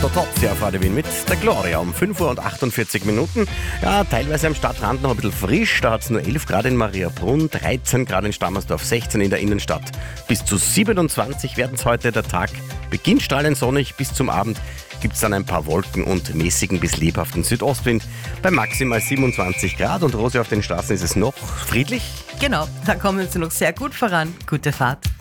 der Topf hier auf Radio Wien mit der Gloria um 5:48 Uhr. Ja, teilweise am Stadtrand noch ein bisschen frisch. Da hat es nur 11 Grad in Mariabrunn, 13 Grad in Stammersdorf, 16 in der Innenstadt. Bis zu 27 werden es heute. Der Tag beginnt strahlend sonnig. Bis zum Abend gibt es dann ein paar Wolken und mäßigen bis lebhaften Südostwind bei maximal 27 Grad. Und Rosi, auf den Straßen ist es noch friedlich. Genau, da kommen Sie noch sehr gut voran. Gute Fahrt.